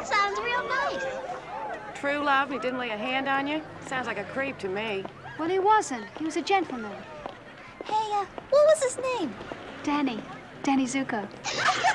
Sounds real nice. True love, and he didn't lay a hand on you? Sounds like a creep to me. Well, he wasn't. He was a gentleman. Hey, what was his name? Danny. Danny Zuko.